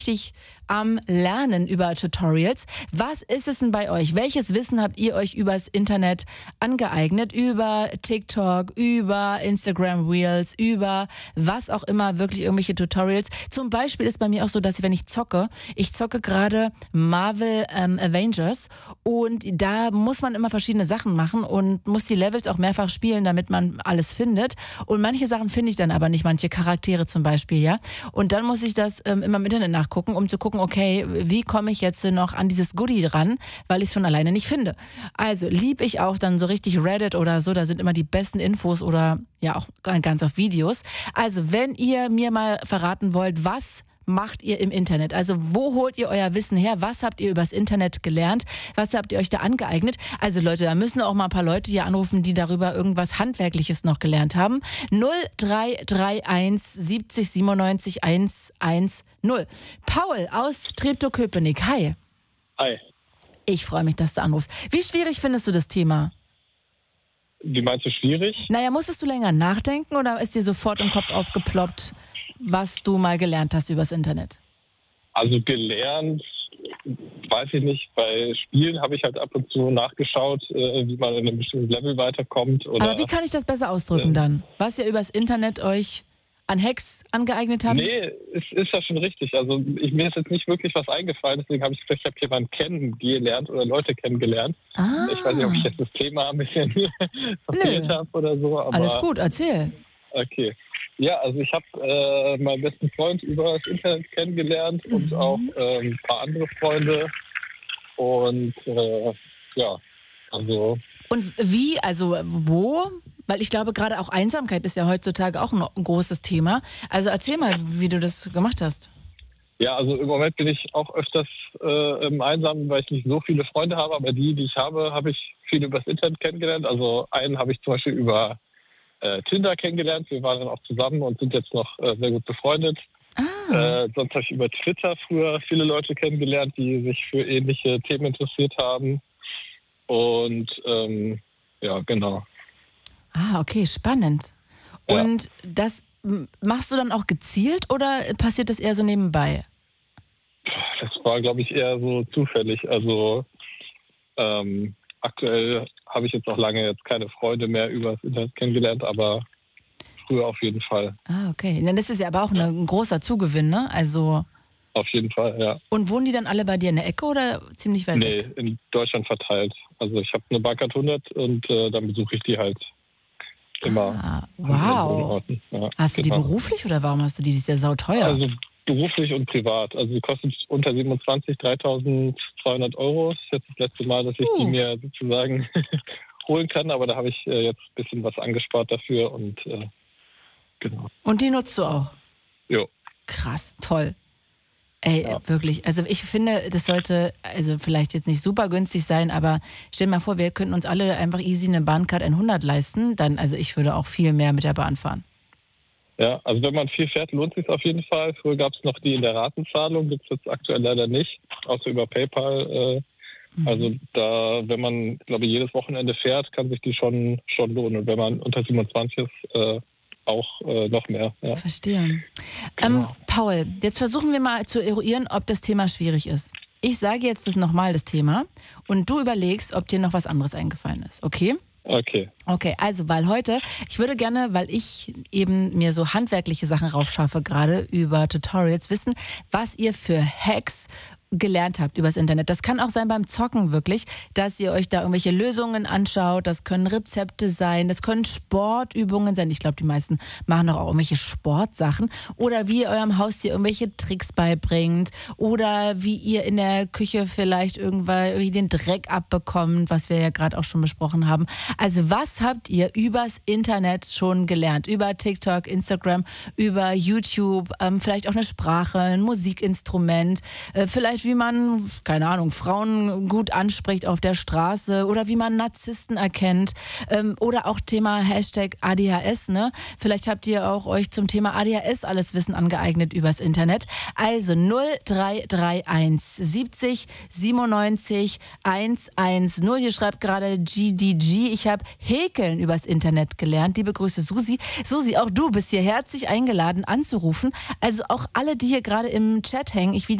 richtig am Lernen über Tutorials. Was ist es denn bei euch? Welches Wissen habt ihr euch übers Internet angeeignet? Über TikTok, über Instagram Reels, über was auch immer, wirklich irgendwelche Tutorials. Zum Beispiel ist bei mir auch so, dass wenn ich zocke gerade Marvel Avengers und da muss man immer verschiedene Sachen machen und muss die Levels auch mehrfach spielen, damit man alles findet. Und manche Sachen finde ich dann aber nicht, manche Charaktere zum Beispiel, ja. Und dann muss ich das immer im Internet nachgucken, um zu gucken, okay, wie komme ich jetzt noch an dieses Goodie dran, weil ich es von alleine nicht finde. Also liebe ich auch dann so richtig Reddit oder so, da sind immer die besten Infos oder ja auch ganz auf Videos. Also wenn ihr mir mal verraten wollt, was macht ihr im Internet? Also wo holt ihr euer Wissen her? Was habt ihr übers Internet gelernt? Was habt ihr euch da angeeignet? Also Leute, da müssen auch mal ein paar Leute hier anrufen, die darüber irgendwas Handwerkliches noch gelernt haben. 0331 70 97 110. Paul aus Treptow-Köpenick. Hi. Hi. Ich freue mich, dass du anrufst. Wie schwierig findest du das Thema? Wie meinst du schwierig? Naja, musstest du länger nachdenken oder ist dir sofort im Kopf aufgeploppt, was du mal gelernt hast übers Internet? Also gelernt, weiß ich nicht. Bei Spielen habe ich halt ab und zu nachgeschaut, wie man in einem bestimmten Level weiterkommt. Oder, aber wie kann ich das besser ausdrücken dann? Was ihr übers Internet euch an Hacks angeeignet habt? Nee, ist ja schon richtig. Also mir ist jetzt nicht wirklich was eingefallen, deswegen habe ich gesagt, ich habe jemanden kennengelernt oder Leute kennengelernt. Ah. Ich weiß nicht, ob ich jetzt das Thema ein bisschen verfehlt habe oder so. Aber alles gut, erzähl. Okay. Ja, also ich habe meinen besten Freund über das Internet kennengelernt und auch ein paar andere Freunde. Und ja, also... Und wie, also wo? Weil ich glaube, gerade auch Einsamkeit ist ja heutzutage auch ein großes Thema. Also erzähl mal, wie du das gemacht hast. Ja, also im Moment bin ich auch öfters einsam, weil ich nicht so viele Freunde habe. Aber die ich habe ich viel übers Internet kennengelernt. Also einen habe ich zum Beispiel über Tinder kennengelernt. Wir waren dann auch zusammen und sind jetzt noch sehr gut befreundet. Sonst habe ich über Twitter früher viele Leute kennengelernt, die sich für ähnliche Themen interessiert haben. Und ja, genau. Ah, okay, spannend. Ja. Und das machst du dann auch gezielt oder passiert das eher so nebenbei? Das war, glaube ich, eher so zufällig. Also aktuell habe ich jetzt noch lange jetzt keine Freunde mehr über das Internet kennengelernt, aber früher auf jeden Fall. Ah, okay. Das ist ja aber auch ein großer Zugewinn, ne? Also auf jeden Fall, ja. Und wohnen die dann alle bei dir in der Ecke oder ziemlich weit weg? Nee, in Deutschland verteilt. Also ich habe eine Bankart 100 und dann besuche ich die halt immer. Ah, wow. Ja, hast du die beruflich oder warum hast du die? Die ist ja sauteuer. Also beruflich und privat. Also die kostet unter 27 3.200 Euro. Das ist jetzt das letzte Mal, dass ich die mir sozusagen holen kann. Aber da habe ich jetzt ein bisschen was angespart dafür und genau. Und die nutzt du auch? Jo. Krass, toll. Ey, ja. Wirklich. Also ich finde, das sollte also vielleicht jetzt nicht super günstig sein, aber stell dir mal vor, wir könnten uns alle einfach easy eine Bahncard 100 leisten. Dann, also ich würde auch viel mehr mit der Bahn fahren. Ja, also wenn man viel fährt, lohnt es sich auf jeden Fall. Früher gab es noch die in der Ratenzahlung, gibt es jetzt aktuell leider nicht, außer über PayPal. Also da, wenn man, glaube ich, jedes Wochenende fährt, kann sich die schon lohnen. Und wenn man unter 27 ist, auch noch mehr. Ja. Verstehe. Genau. Paul, jetzt versuchen wir mal zu eruieren, ob das Thema schwierig ist. Ich sage jetzt nochmal das Thema und du überlegst, ob dir noch was anderes eingefallen ist, okay? Okay. Okay, also weil heute, ich würde gerne, weil ich eben mir so handwerkliche Sachen raufschaffe, gerade über Tutorials, wissen, was ihr für Hacks gelernt habt übers Internet. Das kann auch sein beim Zocken wirklich, dass ihr euch da irgendwelche Lösungen anschaut. Das können Rezepte sein, das können Sportübungen sein. Ich glaube, die meisten machen auch irgendwelche Sportsachen. Oder wie ihr eurem Haustier irgendwelche Tricks beibringt. Oder wie ihr in der Küche vielleicht irgendwie den Dreck abbekommt, was wir ja gerade auch schon besprochen haben. Also was habt ihr übers Internet schon gelernt? Über TikTok, Instagram, über YouTube, vielleicht auch eine Sprache, ein Musikinstrument, vielleicht vielleicht wie man, keine Ahnung, Frauen gut anspricht auf der Straße oder wie man Narzissten erkennt oder auch Thema Hashtag ADHS, ne? Vielleicht habt ihr auch euch zum Thema ADHS alles Wissen angeeignet übers Internet. Also 0331 70 97 110. Hier schreibt gerade GDG, ich habe Häkeln übers Internet gelernt. Liebe Grüße, Susi. Susi, auch du bist hier herzlich eingeladen anzurufen. Also auch alle, die hier gerade im Chat hängen,